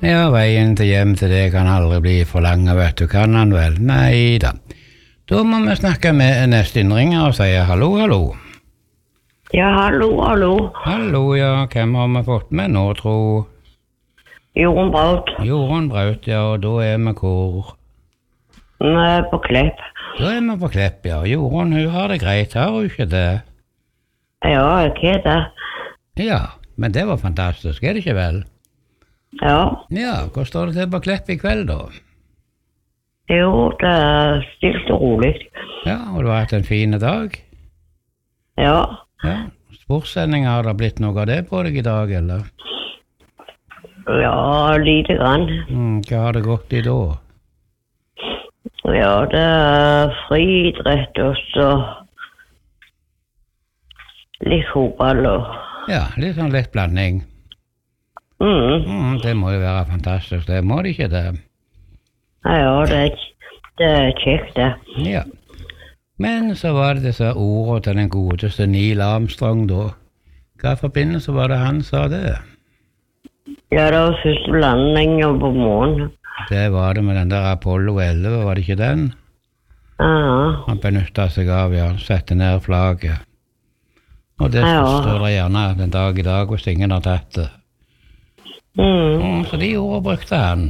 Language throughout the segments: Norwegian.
Ja, veien til hjem til det kan aldri bli for lang, vet du, kan han vel? Nei da. Da må vi snakke med neste innringer og si hallo, hallo. Ja, hallo, hallo. Hallo, ja, hvem har vi fått med nå, tro? Jorunn Braut. Jorunn Braut, ja, og da er vi hvor? Vi er på Klepp. Da er vi på Klepp, ja. Jorunn, hun har det greit, har hun ikke det? Ja, ikke det. Ja, men det var fantastisk, er det ikke vel? Ja. Ja, hva står det til på Klepp i kveld da? Jo, det er stilt og rolig. Ja, og du har hatt en fin dag? Ja. Ja, sportssending, har det blitt noe av det på deg i dag, eller? Ja, lite grann. Hva har det gått i da? Ja, det er friidrett og så litt fotball og... Ja, litt sånn lett blanding. Det må jo være fantastisk, det må det ikke det? Ja, det er kjekt det. Ja. Men så var det disse ordene til den godeste Neil Armstrong da. Hva forbindelse var det han sa det? Ja, det var første landing på månen. Det var det med den der Apollo 11, var det ikke den? Ja. Han benyttet seg av, ja, sette ned flagget. Og det står det gjerne den dag i dag hvis ingen har tatt det. Så de ordene brukte han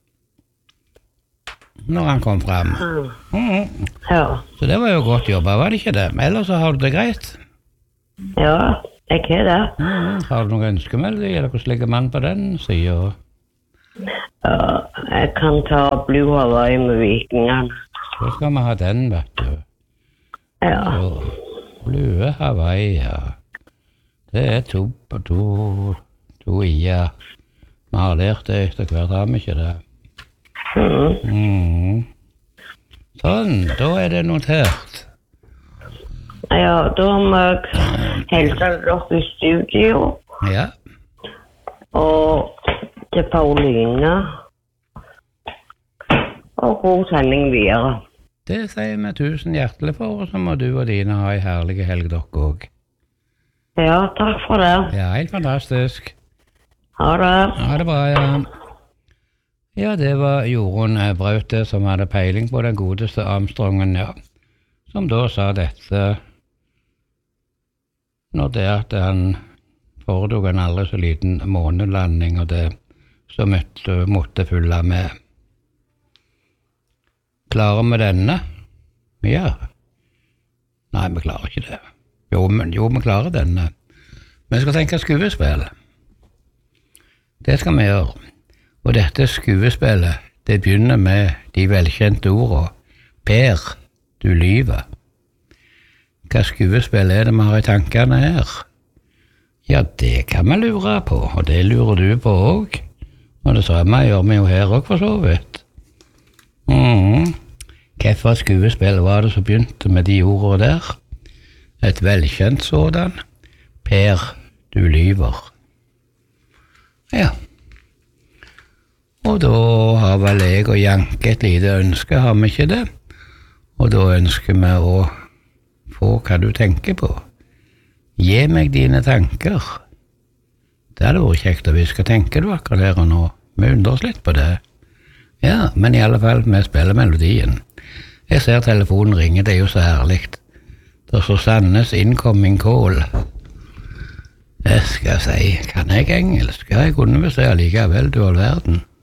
når han kom frem. Ja. Så det var jo godt jobba, var det ikke det? Ellers så har du det greit? Ja, ikke det. Har du noen ønskemelding, eller hvordan ligger man på den siden? Ja, jeg kan ta Blue Hawaii med vikingene. Så skal vi ha den, vet du. Ja. Så, Blue Hawaii, ja. Det er to i-er. Vi har lært det etter hvert, har vi ikke det? Sånn, da er det notert. Ja, da må jeg hilse dere i studio. Ja. Og til Pauline. Og god sending videre. Det sier vi 1000 hjertelig for, og så må du og dine ha en herlig helg dere også. Ja, takk for det. Ja, helt fantastisk. Ha det. Ha det bra, ja. Ja, det var Jorunn Braut som hadde peiling på den godeste Armstrongen, ja. Som da sa dette når det at han foretok en aldri så liten månelanding, og det så måtte fylle med. Klarer vi denne? Ja. Nei, vi klarer ikke det. Jo, vi klarer denne. Vi skal tenke skuespill. Det skal vi gjøre. Og dette skuespillet, det begynner med de velkjente ordene. Per, du lyver. Hva skuespill er det vi har i tankene her? Ja, det kan vi lure på, og det lurer du på også. Og det samme gjør vi jo her også, for så vidt. Hvorfor skuespill var det som begynte med de ordene der? Et velkjent sådan. Per, du lyver. Ja. Og da har vel jeg og Janke et lite ønske, har vi ikke det? Og da ønsker vi å få hva du tenker på. Gi meg dine tanker. Det hadde vært kjekt å vise hva tenker du akkurat her og nå. Vi undrer oss litt på det. Ja, men i alle fall, vi spiller melodien. Jeg ser telefonen ringer, det er jo så herligt. Det står Sandnes incoming call. Jeg skal si, kan jeg engelsk? Ja, jeg kunne vel si allikevel, du all verden.